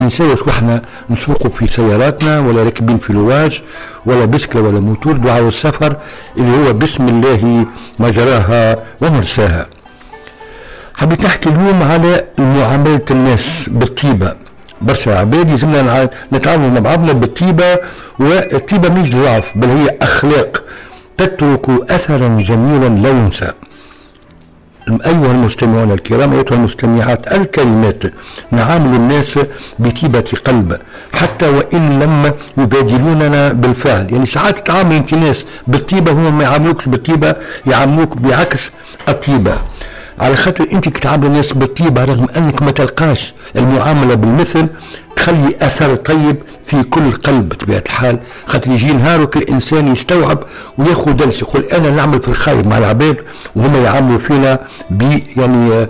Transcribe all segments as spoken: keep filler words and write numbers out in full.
نساوس واحنا نسوقوا في سياراتنا ولا راكبين في لواج ولا بسكلة ولا موتور. دعاء السفر اللي هو بسم الله مجراها ومرساها. حبيت نحكي اليوم على معاملة الناس بالطيبة. برشا عباد يلزمنا نتعامل مع بعضنا بالطيبة، والطيبة مش ضعف بل هي أخلاق تترك أثرا جميلا لا ينسى. أيها المستمعون الكرام، أيها المستمعات الكريمات، نعامل الناس بطيبة قلب حتى وإن لم يبادلوننا بالفعل. يعني ساعات تتعامل أنت ناس بالطيبة هم ما يعاملوكش بالطيبة، يعاملوك بعكس الطيبة. على خاطر أنت كتعامل الناس بالطيبة رغم أنك ما تلقاش المعاملة بالمثل، تخلي أثر طيب في كل قلب بطبيعة الحال. خاطر يجي نهارك الإنسان يستوعب وياخذ درس، يقول أنا نعمل في الخير مع العباد وهم يعاملوا فينا ب يعني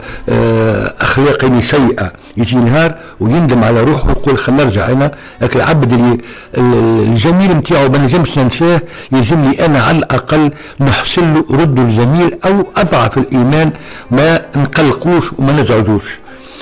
أخلاق يعني سيئة. يجي نهار ويندم على روحه ويقول خلينا نرجع. أنا لكن العبد اللي الجميل نتاعو ما نجمش ننساه، يلزمني أنا على الأقل نحسن له رد الجميل، أو أضعف الإيمان ما نقلقوش وما نزعجوش.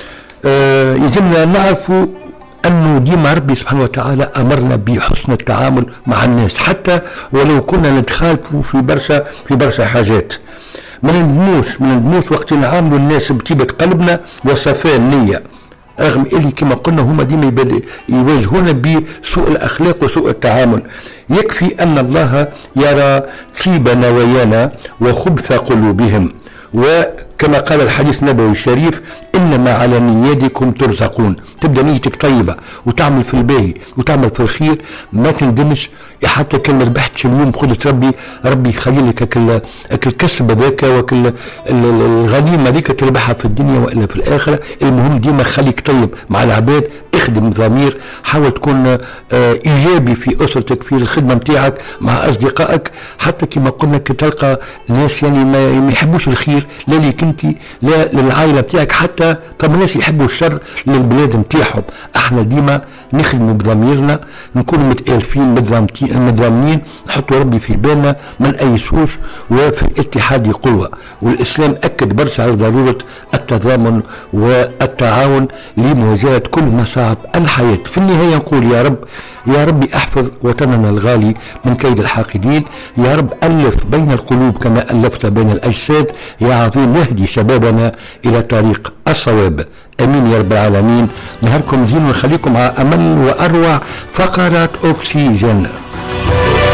آه يلزمنا نعرفوا أنه ديما ربي سبحانه وتعالى أمرنا بحسن التعامل مع الناس، حتى ولو كنا نتخالفوا في برشا في برشا حاجات. ما ندموش ما ندموش وقت نعاملوا الناس بطيبة قلبنا وصفاء النية، رغم اللي كما قلنا هما ديما يواجهونا بسوء الأخلاق وسوء التعامل. يكفي أن الله يرى طيب نوايانا وخبث قلوبهم، وكما قال الحديث النبوي الشريف إنما على نياتكم ترزقون. تبدأ نيتك طيبة وتعمل في الباهي وتعمل في الخير، ما تندمش. حتى كان ما ربحتش اليوم خذت ربي ربي يخلي لك اكل اكل كسب هذاك واكل الغنيمه هذيك تربحها في الدنيا والا في الاخره. المهم ديما خليك طيب مع العباد، اخدم ضمير، حاول تكون آه ايجابي في اسرتك في الخدمه نتاعك مع اصدقائك. حتى كما قلنا تلقى ناس يعني ما يحبوش الخير لا ليك انت لا للعائله نتاعك، حتى طب الناس يحبوا الشر للبلاد نتاعهم. احنا ديما نخدموا بضميرنا، نكونوا متالفين متضامنين، نحطوا ربي في بالنا، ما نأيسوش، وفي الاتحاد قوة. والإسلام أكد برشا على ضرورة التضامن والتعاون لمواجهة كل مصاعب الحياة. في النهاية نقول يا رب يا ربي احفظ وطننا الغالي من كيد الحاقدين، يا رب ألف بين القلوب كما ألفت بين الأجساد، يا عظيم واهدي شبابنا إلى طريق الصواب. امين يا رب العالمين. نهاركم زين ونخليكم مع امل واروع فقرات اوكسيجين.